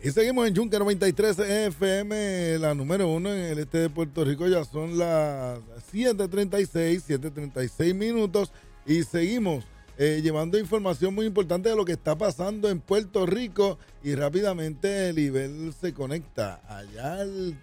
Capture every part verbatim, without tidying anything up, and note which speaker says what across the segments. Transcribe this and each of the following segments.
Speaker 1: Y seguimos en Yunque noventa y tres F M, la número uno en el este de Puerto Rico. Ya son las siete treinta y seis, siete treinta y seis minutos. Y seguimos eh, llevando información muy importante de lo que está pasando en Puerto Rico. Y rápidamente Elibel se conecta allá al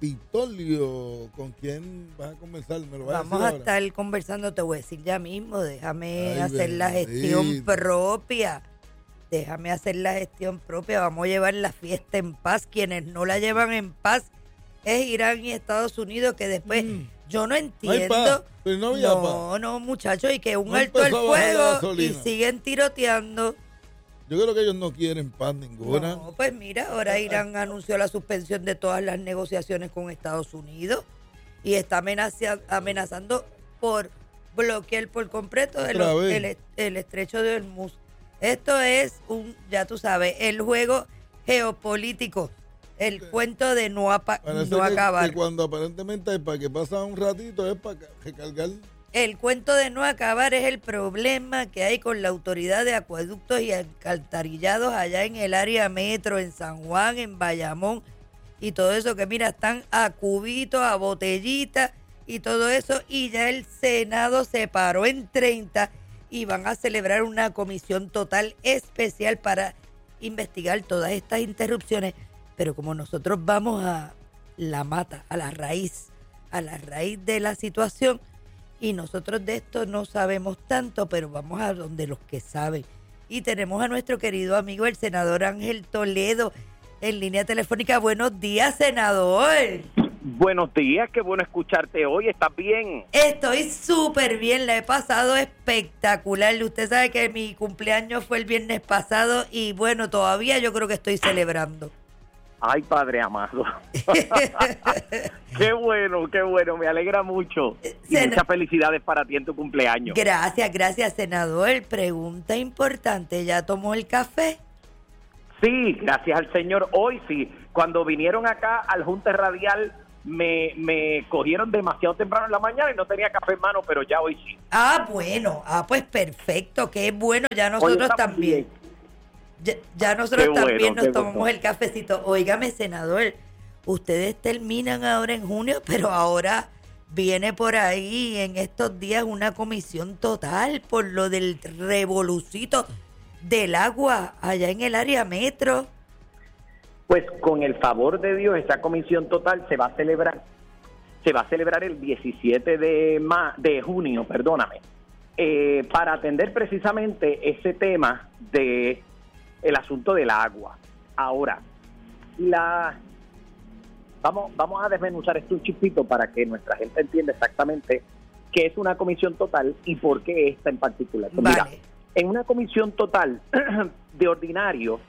Speaker 1: Capitolio. ¿Con quién vas a conversar? ¿Me lo vas
Speaker 2: Vamos
Speaker 1: a,
Speaker 2: a
Speaker 1: decir
Speaker 2: estar conversando, te voy a decir ya mismo. Déjame
Speaker 1: Ay,
Speaker 2: hacer la
Speaker 1: bendito.
Speaker 2: gestión propia. Déjame hacer la gestión propia. Vamos a llevar la fiesta en paz. Quienes no la llevan en paz es Irán y Estados Unidos, que después
Speaker 1: Mm.
Speaker 2: yo no
Speaker 1: No hay
Speaker 2: entiendo.
Speaker 1: paz, pero no había
Speaker 2: no,
Speaker 1: paz.
Speaker 2: no, muchachos, y que un
Speaker 1: No
Speaker 2: alto al
Speaker 1: empezó a bajar la
Speaker 2: fuego y
Speaker 1: gasolina.
Speaker 2: siguen tiroteando.
Speaker 1: Yo creo que ellos no quieren paz ninguna.
Speaker 2: No, pues mira, ahora Irán anunció la suspensión de todas las negociaciones con Estados Unidos y está amenaza- amenazando por bloquear por completo el,
Speaker 1: Otra vez.
Speaker 2: el, el estrecho de Hormuz. Esto es un, ya tú sabes, el juego geopolítico, el cuento de no, apa-
Speaker 1: Parece
Speaker 2: no
Speaker 1: que,
Speaker 2: acabar.
Speaker 1: que cuando aparentemente es para que pasa un ratito es para recargar.
Speaker 2: El cuento de no acabar es el problema que hay con la autoridad de acueductos y alcantarillados allá en el área metro, en San Juan, en Bayamón y todo eso, que mira, están a cubitos, a botellitas y todo eso, y ya el Senado se paró en treinta y van a celebrar una comisión total especial para investigar todas estas interrupciones. Pero como nosotros vamos a la mata, a la raíz, a la raíz de la situación, y nosotros de esto no sabemos tanto, pero vamos a donde los que saben. Y tenemos a nuestro querido amigo, el senador Ángel Toledo, en línea telefónica. Buenos días, senador.
Speaker 3: Buenos días, qué bueno escucharte hoy. ¿Estás bien?
Speaker 2: Estoy súper bien, la he pasado espectacular. Usted sabe que mi cumpleaños fue el viernes pasado y bueno, todavía yo creo que estoy celebrando.
Speaker 3: Ay, Padre amado. Qué bueno, qué bueno, me alegra mucho. Y
Speaker 2: Sen-
Speaker 3: muchas felicidades para ti en tu cumpleaños.
Speaker 2: Gracias, gracias, senador. Pregunta importante, ¿ya tomó el café?
Speaker 3: Sí, gracias al Señor. Hoy sí, cuando vinieron acá al Junte Radial, me, me cogieron demasiado temprano en la mañana y no tenía café en mano, pero ya hoy sí.
Speaker 2: Ah, bueno, ah, pues perfecto, qué bueno, ya
Speaker 3: Hoy
Speaker 2: nosotros
Speaker 3: estamos
Speaker 2: también.
Speaker 3: bien.
Speaker 2: Ya, ya nosotros
Speaker 3: Qué bueno,
Speaker 2: también nos
Speaker 3: qué
Speaker 2: tomamos
Speaker 3: bueno.
Speaker 2: el cafecito. Óigame, senador, ustedes terminan ahora en junio, pero ahora viene por ahí en estos días una comisión total por lo del revolucito del agua allá en el área metro.
Speaker 3: Pues con el favor de Dios, esa comisión total se va a celebrar, se va a celebrar el diecisiete de, ma- de junio, perdóname, eh, para atender precisamente ese tema de el asunto del agua. Ahora, la vamos, vamos a desmenuzar esto un chipito para que nuestra gente entienda exactamente qué es una comisión total y por qué esta en particular. Pues mira,
Speaker 2: Vale.
Speaker 3: en una comisión total de ordinario,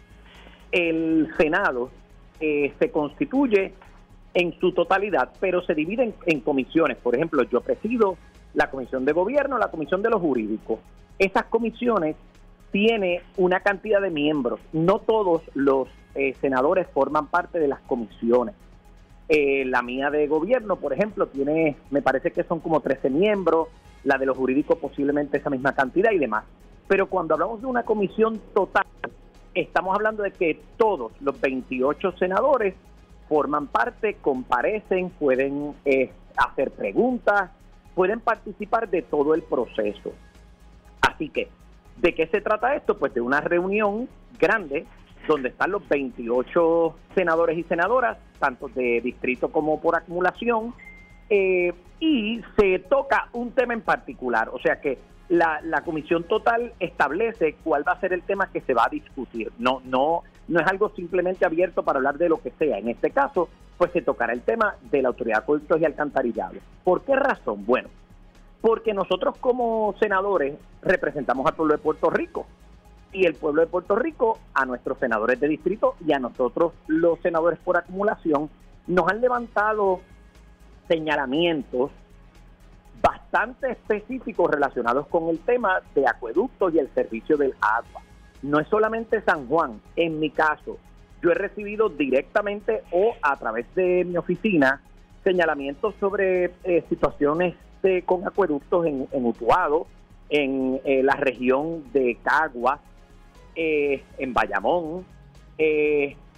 Speaker 3: el Senado eh, se constituye en su totalidad, pero se divide en, en comisiones. Por ejemplo, yo presido la Comisión de Gobierno, la Comisión de los Jurídicos. Esas comisiones tienen una cantidad de miembros. No todos los eh, senadores forman parte de las comisiones. Eh, la mía de Gobierno, por ejemplo, tiene, me parece que son como trece miembros, la de los jurídicos posiblemente esa misma cantidad y demás. Pero cuando hablamos de una comisión total, estamos hablando de que todos los veintiocho senadores forman parte, comparecen, pueden eh, hacer preguntas, pueden participar de todo el proceso. Así que, ¿de qué se trata esto? Pues de una reunión grande donde están los veintiocho senadores y senadoras, tanto de distrito como por acumulación, eh, y se toca un tema en particular. O sea que la, la comisión total establece cuál va a ser el tema que se va a discutir. No, no, no es algo simplemente abierto para hablar de lo que sea. En este caso, pues se tocará el tema de la Autoridad de Acueductos y Alcantarillados. ¿Por qué razón? Bueno, porque nosotros como senadores representamos al pueblo de Puerto Rico y el pueblo de Puerto Rico a nuestros senadores de distrito y a nosotros los senadores por acumulación nos han levantado señalamientos bastante específicos relacionados con el tema de acueductos y el servicio del agua. No es solamente San Juan, en mi caso, yo he recibido directamente o a través de mi oficina señalamientos sobre eh, situaciones de, con acueductos en, en Utuado, en eh, la región de Caguas, eh, en Bayamón, eh,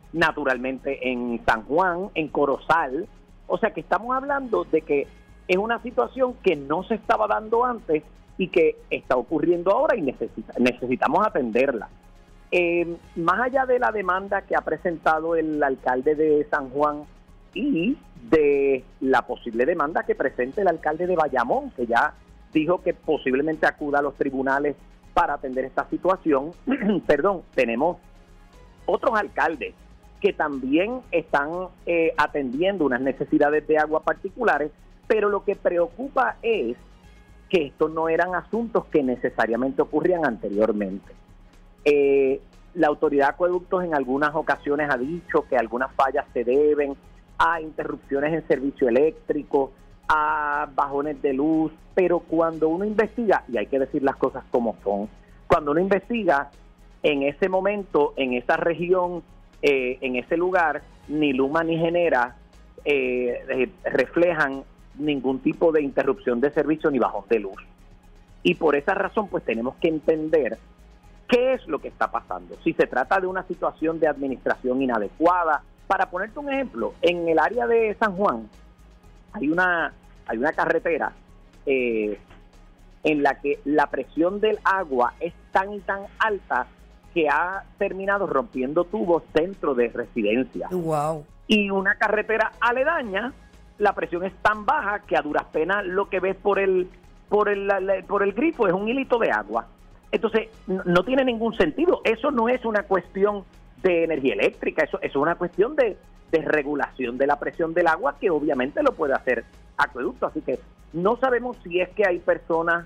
Speaker 3: naturalmente en San Juan, en Corozal. O sea que estamos hablando de que es una situación que no se estaba dando antes y que está ocurriendo ahora y necesita, necesitamos atenderla. Eh, más allá de la demanda que ha presentado el alcalde de San Juan y de la posible demanda que presente el alcalde de Bayamón, que ya dijo que posiblemente acuda a los tribunales para atender esta situación, perdón, tenemos otros alcaldes que también están eh, atendiendo unas necesidades de agua particulares, pero lo que preocupa es que estos no eran asuntos que necesariamente ocurrían anteriormente. Eh, la autoridad de acueductos en algunas ocasiones ha dicho que algunas fallas se deben a interrupciones en servicio eléctrico, a bajones de luz, pero cuando uno investiga, y hay que decir las cosas como son, cuando uno investiga, en ese momento, en esa región, eh, en ese lugar, ni Luma ni Genera eh, eh, reflejan ningún tipo de interrupción de servicio ni bajón de luz. Y por esa razón, pues tenemos que entender qué es lo que está pasando. Si se trata de una situación de administración inadecuada. Para ponerte un ejemplo, en el área de San Juan hay una, hay una carretera eh, en la que la presión del agua es tan y tan alta que ha terminado rompiendo tubos dentro de residencias.
Speaker 2: Wow.
Speaker 3: Y una carretera aledaña, la presión es tan baja que a duras penas lo que ves por el por el, por el grifo es un hilito de agua. Entonces, no, no tiene ningún sentido. Eso no es una cuestión de energía eléctrica, eso, eso es una cuestión de, de regulación de la presión del agua, que obviamente lo puede hacer acueducto. Así que no sabemos si es que hay personas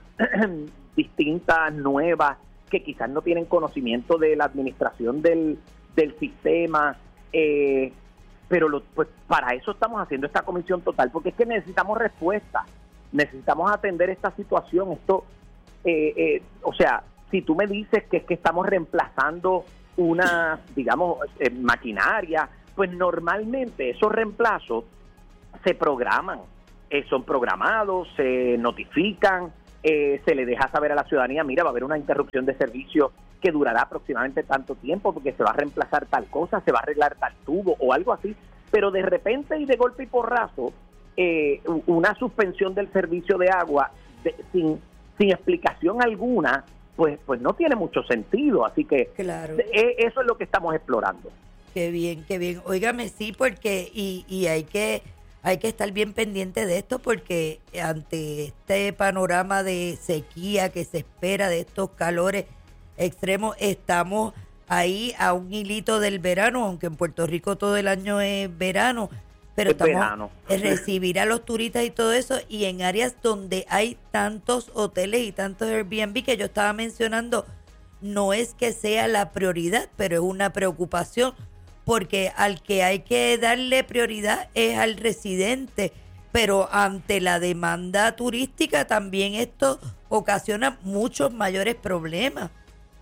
Speaker 3: distintas, nuevas, que quizás no tienen conocimiento de la administración del, del sistema, eh, pero lo, pues para eso estamos haciendo esta comisión total, porque es que necesitamos respuestas, necesitamos atender esta situación. Esto, eh, eh, o sea, si tú me dices que es que estamos reemplazando una, digamos, eh, maquinaria, pues normalmente esos reemplazos se programan, eh, son programados, se notifican, eh, se le deja saber a la ciudadanía, mira, va a haber una interrupción de servicio que durará aproximadamente tanto tiempo porque se va a reemplazar tal cosa, se va a arreglar tal tubo o algo así, pero de repente y de golpe y porrazo, eh, una suspensión del servicio de agua de, sin, sin explicación alguna, pues pues no tiene mucho sentido. Así que
Speaker 2: claro,
Speaker 3: eh, eso es lo que estamos explorando.
Speaker 2: Qué bien, qué bien. Óigame, sí, porque y, y hay que hay que estar bien pendiente de esto, porque ante este panorama de sequía que se espera, de estos calores extremos, estamos ahí a un hilito del verano, aunque en Puerto Rico todo el año es verano, pero
Speaker 3: es
Speaker 2: estamos
Speaker 3: verano.
Speaker 2: en recibir a los turistas y todo eso, y en áreas donde hay tantos hoteles y tantos Airbnb que yo estaba mencionando, no es que sea la prioridad, pero es una preocupación, porque al que hay que darle prioridad es al residente, pero ante la demanda turística también esto ocasiona muchos mayores problemas.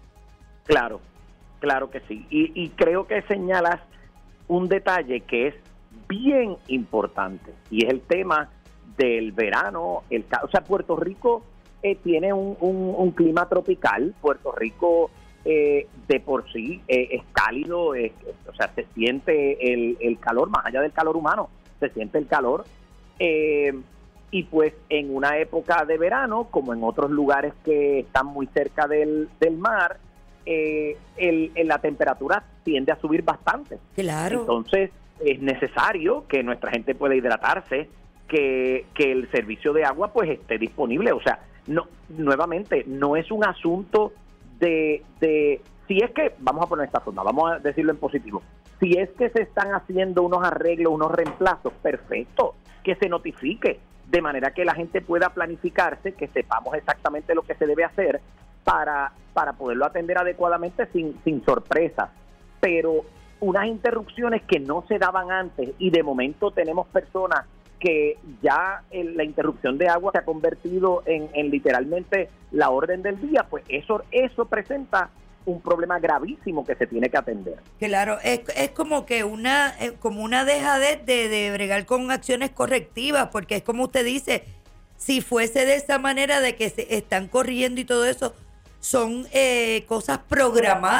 Speaker 3: Claro, claro que sí. Y, y creo que señalas un detalle que es bien importante, y es el tema del verano. El, o sea, Puerto Rico eh, tiene un, un, un clima tropical. Puerto Rico eh, de por sí eh, es cálido, eh, o sea, se siente el, el calor, más allá del calor humano, se siente el calor. Eh, y pues en una época de verano, como en otros lugares que están muy cerca del, del mar, eh, el, el, la temperatura tiende a subir bastante.
Speaker 2: Claro.
Speaker 3: Entonces, es necesario que nuestra gente pueda hidratarse, que, que el servicio de agua pues esté disponible. O sea, no, nuevamente, no es un asunto de, de, si es que, vamos a poner esta forma, vamos a decirlo en positivo, si es que se están haciendo unos arreglos, unos reemplazos, perfecto, que se notifique, de manera que la gente pueda planificarse, que sepamos exactamente lo que se debe hacer para, para poderlo atender adecuadamente sin, sin sorpresas. Pero unas interrupciones que no se daban antes, y de momento tenemos personas que ya en la interrupción de agua se ha convertido en, en literalmente la orden del día, pues eso eso presenta un problema gravísimo que se tiene que atender.
Speaker 2: Claro, es, es como que una es como una dejadez de, de bregar con acciones correctivas, porque es como usted dice, si fuese de esa manera de que se están corriendo y todo eso, son eh, cosas programadas.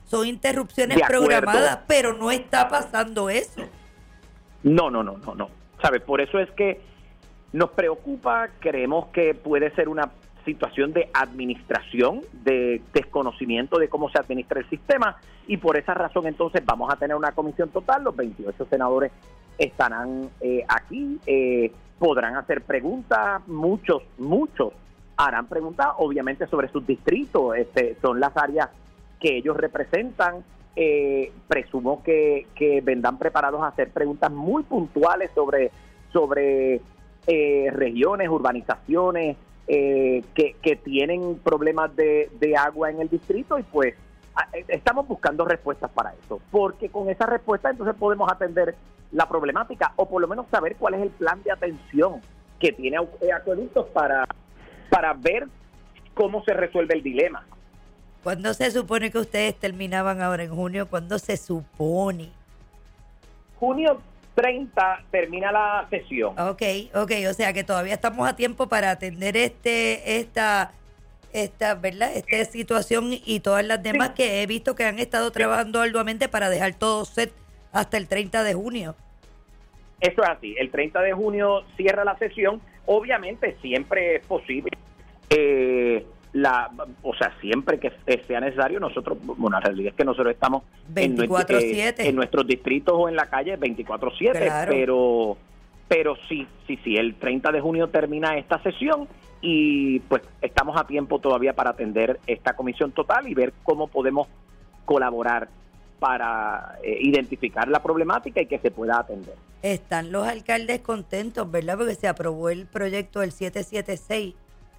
Speaker 2: son interrupciones programadas, pero no está pasando eso.
Speaker 3: No, no, no, no, no. ¿Sabes? Por eso es que nos preocupa, creemos que puede ser una situación de administración, de desconocimiento de cómo se administra el sistema, y por esa razón entonces vamos a tener una comisión total. Los veintiocho senadores estarán eh, aquí, eh, podrán hacer preguntas, muchos, muchos harán preguntas, obviamente sobre sus distritos, este, son las áreas que ellos representan. Eh, presumo que, que vendrán preparados a hacer preguntas muy puntuales sobre, sobre eh, regiones, urbanizaciones, eh, que, que tienen problemas de, de agua en el distrito, y pues a, estamos buscando respuestas para eso, porque con esa respuesta entonces podemos atender la problemática, o por lo menos saber cuál es el plan de atención que tiene Acueductos para, para ver cómo se resuelve el dilema.
Speaker 2: ¿Cuándo se supone que ustedes terminaban ahora en junio? ¿Cuándo se supone?
Speaker 3: Junio treinta termina la sesión.
Speaker 2: Ok, ok, o sea que todavía estamos a tiempo para atender este, esta, esta, ¿verdad? Esta situación y todas las demás, sí, que he visto que han estado trabajando arduamente para dejar todo set hasta el treinta de junio.
Speaker 3: Eso es así, el treinta de junio cierra la sesión. Obviamente siempre es posible, eh, la, o sea, siempre que sea necesario, nosotros, bueno, la realidad es que nosotros estamos
Speaker 2: veinticuatro siete
Speaker 3: en, en nuestros distritos o en la calle veinticuatro siete,
Speaker 2: claro,
Speaker 3: pero pero sí, sí, sí, el treinta de junio termina esta sesión, y pues estamos a tiempo todavía para atender esta comisión total y ver cómo podemos colaborar para eh, identificar la problemática y que se pueda atender.
Speaker 2: Están los alcaldes contentos, ¿verdad? Porque se aprobó el proyecto del siete siete seis.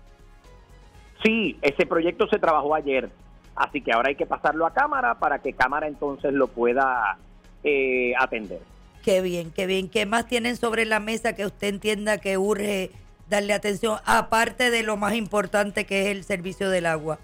Speaker 3: Sí, ese proyecto se trabajó ayer, así que ahora hay que pasarlo a Cámara para que Cámara entonces lo pueda eh, atender.
Speaker 2: Qué bien, qué bien. ¿Qué más tienen sobre la mesa que usted entienda que urge darle atención, aparte de lo más importante que es el servicio del agua?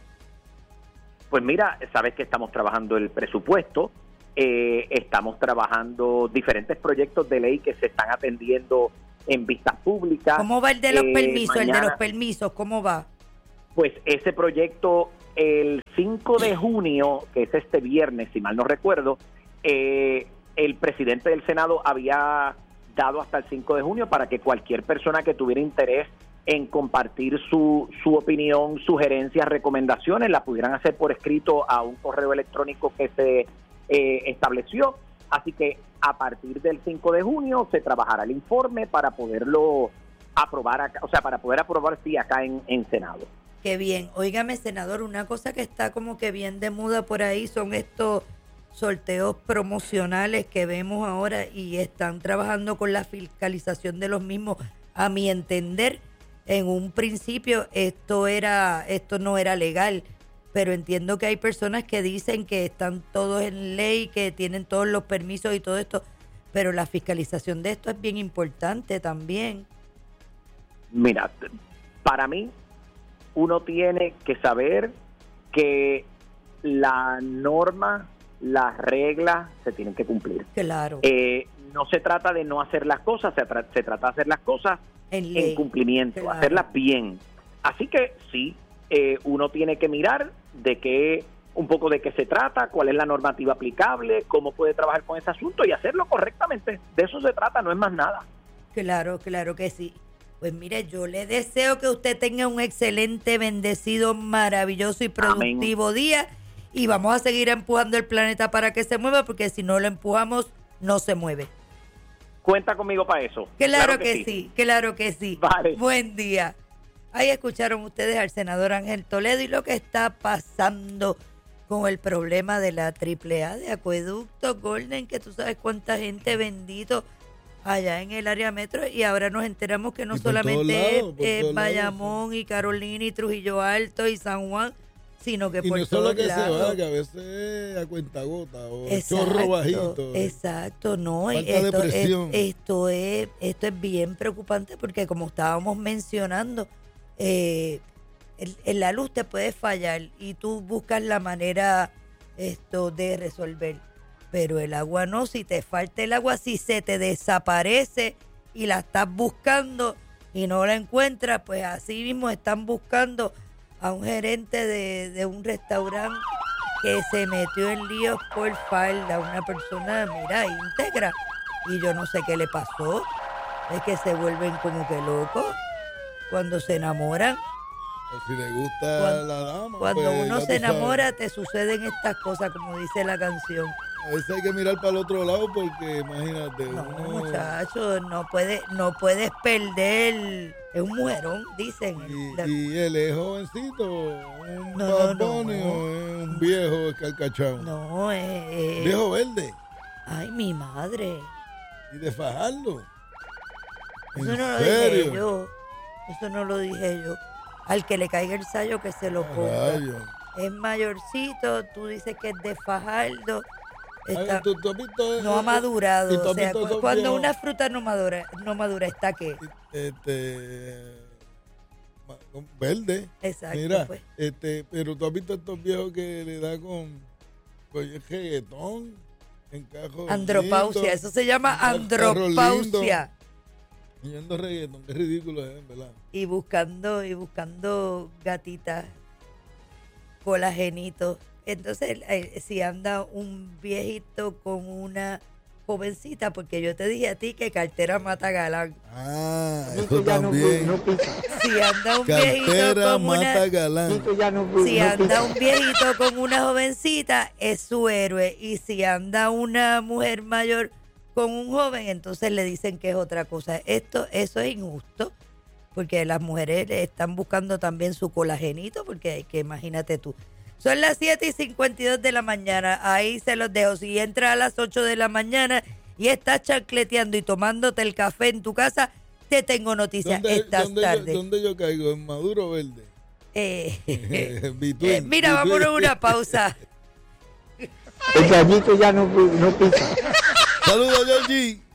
Speaker 3: Pues mira, sabes que estamos trabajando el presupuesto, eh, estamos trabajando diferentes proyectos de ley que se están atendiendo en vistas públicas.
Speaker 2: ¿Cómo va el de los
Speaker 3: eh,
Speaker 2: permisos?
Speaker 3: mañana,
Speaker 2: el de los permisos, ¿cómo va?
Speaker 3: Pues ese proyecto, el cinco de junio, que es este viernes, si mal no recuerdo, eh, el presidente del Senado había dado hasta el cinco de junio para que cualquier persona que tuviera interés en compartir su, su opinión, sugerencias, recomendaciones, la pudieran hacer por escrito a un correo electrónico que se eh, estableció. Así que a partir del cinco de junio se trabajará el informe para poderlo aprobar acá, o sea, para poder aprobar sí acá en, en Senado.
Speaker 2: Qué bien. Óigame, senador, una cosa que está como que bien de moda por ahí son estos sorteos promocionales que vemos ahora, y están trabajando con la fiscalización de los mismos. A mi entender, en un principio esto era esto no era legal, pero entiendo que hay personas que dicen que están todos en ley, que tienen todos los permisos y todo esto, pero la fiscalización de esto es bien importante también.
Speaker 3: Mira, para mí uno tiene que saber que la norma, las reglas se tienen que cumplir.
Speaker 2: Claro.
Speaker 3: Eh, no se trata de no hacer las cosas, se, tra- se trata de hacer las cosas en, en cumplimiento, claro, hacerlas bien. Así que sí, eh, uno tiene que mirar de qué, un poco de qué se trata, cuál es la normativa aplicable, cómo puede trabajar con ese asunto y hacerlo correctamente. De eso se trata, no es más nada.
Speaker 2: Claro, claro que sí. Pues mire, yo le deseo que usted tenga un excelente, bendecido, maravilloso y productivo Amén. Día, y vamos a seguir empujando el planeta para que se mueva, porque si no lo empujamos, no se mueve.
Speaker 3: Cuenta conmigo para eso.
Speaker 2: Claro, claro que, que sí. sí, claro que sí.
Speaker 3: Vale.
Speaker 2: Buen día. Ahí escucharon ustedes al senador Ángel Toledo y lo que está pasando con el problema de la triple A de Acueducto Golden, que tú sabes cuánta gente, bendito, allá en el área metro, y ahora nos enteramos que no solamente lados, es eh, Bayamón lados, sí. y Carolina y Trujillo Alto y San Juan, sino que
Speaker 1: y
Speaker 2: por
Speaker 1: no
Speaker 2: todos
Speaker 1: solo que
Speaker 2: lados.
Speaker 1: se va, que a veces a cuentagota o
Speaker 2: exacto,
Speaker 1: chorro bajito.
Speaker 2: Exacto, no.
Speaker 1: Falta
Speaker 2: esto,
Speaker 1: de presión.
Speaker 2: Es, esto, es, esto es bien preocupante, porque como estábamos mencionando, eh, el, el, la luz te puede fallar y tú buscas la manera esto de resolver. Pero el agua no, si te falta el agua, si se te desaparece y la estás buscando y no la encuentras, pues así mismo están buscando a un gerente de, de un restaurante que se metió en líos por falda, una persona, mira, íntegra, y yo no sé qué le pasó, es que se vuelven como que locos cuando se enamoran.
Speaker 1: O si le gusta
Speaker 2: Cuando,
Speaker 1: la dama.
Speaker 2: cuando
Speaker 1: pues,
Speaker 2: uno
Speaker 1: ya
Speaker 2: se
Speaker 1: tú sabes.
Speaker 2: enamora, te suceden estas cosas, como dice la canción.
Speaker 1: A veces hay que mirar para el otro lado porque imagínate.
Speaker 2: No,
Speaker 1: uno-
Speaker 2: muchachos, no puedes, no puedes perder. Es un mujerón, dicen.
Speaker 1: Y,
Speaker 2: La-
Speaker 1: y él es jovencito, un
Speaker 2: No, no,
Speaker 1: Bad
Speaker 2: no.
Speaker 1: Bunny o es un viejo escarcachado.
Speaker 2: no, es. es-
Speaker 1: Viejo verde.
Speaker 2: Ay, mi madre.
Speaker 1: Y de fajarlo. ¿En
Speaker 2: Eso no lo
Speaker 1: serio?
Speaker 2: dije yo. Eso no lo dije yo. Al que le caiga el sayo, que se lo
Speaker 1: Ah,
Speaker 2: ponga.
Speaker 1: rayos.
Speaker 2: Es mayorcito, tú dices que es de Fajardo.
Speaker 1: Ay,
Speaker 2: Está-
Speaker 1: ¿tú- tú has visto,
Speaker 2: no ha
Speaker 1: eh,
Speaker 2: madurado.
Speaker 1: y tú
Speaker 2: O
Speaker 1: has
Speaker 2: sea,
Speaker 1: visto
Speaker 2: cu-
Speaker 1: esos
Speaker 2: cuando
Speaker 1: viejos-
Speaker 2: una fruta no madura, no madura, ¿está qué?
Speaker 1: Este. ma- con- Verde.
Speaker 2: Exacto,
Speaker 1: Mira,
Speaker 2: pues.
Speaker 1: este, pero tú has visto estos viejos que le da con, con el reggaetón, en cajos.
Speaker 2: Andropausia,
Speaker 1: lindos,
Speaker 2: eso se llama
Speaker 1: en carros
Speaker 2: andropausia.
Speaker 1: lindos, Yendo reggaetón, qué ridículo es, ¿verdad?
Speaker 2: Y buscando, y buscando gatitas, colagenitos. Entonces, eh, si anda un viejito con una jovencita, porque yo te dije a ti que cartera mata galán.
Speaker 1: Ah, eso también.
Speaker 2: Si anda un viejito
Speaker 1: Cartera
Speaker 2: con
Speaker 1: mata
Speaker 2: una,
Speaker 1: galán.
Speaker 2: si anda un viejito con una jovencita, es su héroe. Y si anda una mujer mayor con un joven, entonces le dicen que es otra cosa. Esto, eso es injusto, porque las mujeres están buscando también su colagenito, porque hay que, imagínate tú. Son las siete y cincuenta y dos de la mañana, ahí se los dejo. Si entras a las ocho de la mañana y estás chancleteando y tomándote el café en tu casa, te tengo noticias.
Speaker 1: ¿Dónde,
Speaker 2: Estás
Speaker 1: dónde
Speaker 2: tarde.
Speaker 1: Yo, ¿Dónde yo caigo? ¿En maduro o verde?
Speaker 2: Eh,
Speaker 1: Between,
Speaker 2: eh, mira,
Speaker 1: between.
Speaker 2: vámonos a una pausa.
Speaker 4: El gallito ya no, no pica.
Speaker 1: Saludos, Georgie.